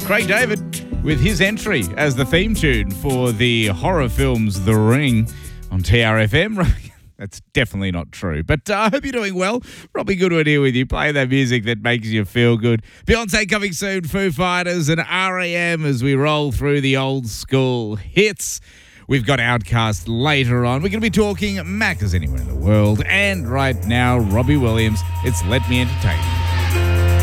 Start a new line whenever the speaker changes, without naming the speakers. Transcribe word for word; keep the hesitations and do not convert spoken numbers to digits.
Craig David with his entry as the theme tune for the horror films The Ring on T R F M. That's definitely not true. But uh, I hope you're doing well. Robbie Goodwin here with you, playing that music that makes you feel good. Beyonce coming soon, Foo Fighters and R E M as we roll through the old school hits. We've got Outcast later on. We're going to be talking Macca's Anywhere in the World. And right now, Robbie Williams, it's Let Me Entertain You.